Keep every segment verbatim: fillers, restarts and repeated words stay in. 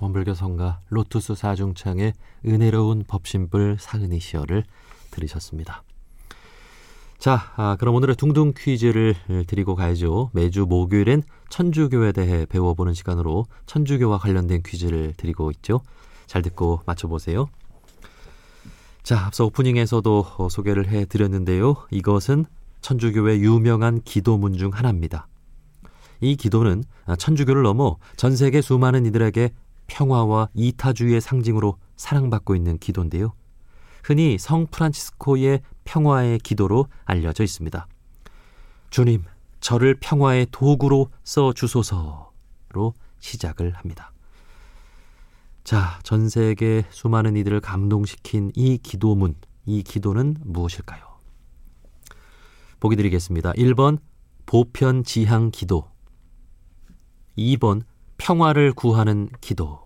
원불교성가 로투스 사중창의 은혜로운 법신불 사은이시여를 들으셨습니다. 자, 아, 그럼 오늘의 둥둥 퀴즈를 드리고 가야죠. 매주 목요일엔 천주교에 대해 배워보는 시간으로 천주교와 관련된 퀴즈를 드리고 있죠. 잘 듣고 맞춰보세요. 자, 앞서 오프닝에서도 소개를 해드렸는데요. 이것은 천주교의 유명한 기도문 중 하나입니다. 이 기도는 천주교를 넘어 전 세계 수많은 이들에게 평화와 이타주의의 상징으로 사랑받고 있는 기도인데요. 흔히 성 프란치스코의 평화의 기도로 알려져 있습니다. 주님, 저를 평화의 도구로 써주소서로 시작을 합니다. 자, 전 세계 수많은 이들을 감동시킨 이 기도문, 이 기도는 무엇일까요? 보기 드리겠습니다. 일 번 보편지향 기도, 이 번 평화를 구하는 기도.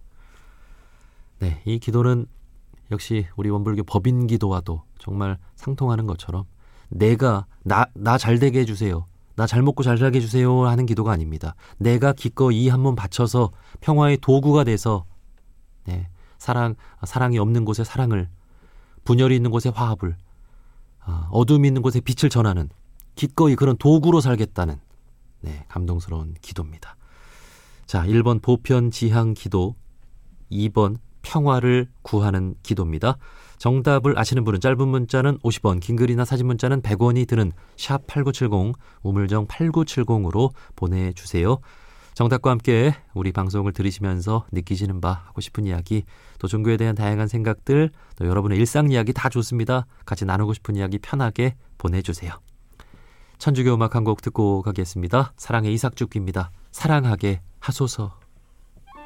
네, 이 기도는 역시 우리 원불교 법인 기도와도 정말 상통하는 것처럼 내가 나, 나 잘되게 해주세요, 나 잘 먹고 잘 살게 해주세요 하는 기도가 아닙니다. 내가 기꺼이 이 한 몸 바쳐서 평화의 도구가 돼서 네, 사랑, 사랑이 없는 곳에 사랑을, 분열이 있는 곳에 화합을, 어둠이 있는 곳에 빛을 전하는 기꺼이 그런 도구로 살겠다는 네, 감동스러운 기도입니다. 자, 일 번 보편지향 기도, 이 번 평화를 구하는 기도입니다. 정답을 아시는 분은 짧은 문자는 오십 원, 긴 글이나 사진 문자는 백 원이 드는 샵 팔구칠공, 우물정 팔구칠공으로 보내주세요. 정답과 함께 우리 방송을 들으시면서 느끼시는 바, 하고 싶은 이야기, 또 종교에 대한 다양한 생각들, 또 여러분의 일상 이야기 다 좋습니다. 같이 나누고 싶은 이야기 편하게 보내주세요. 천주교 음악 한 곡 듣고 가겠습니다. 사랑의 이삭죽기입니다. 사랑하게 하소서.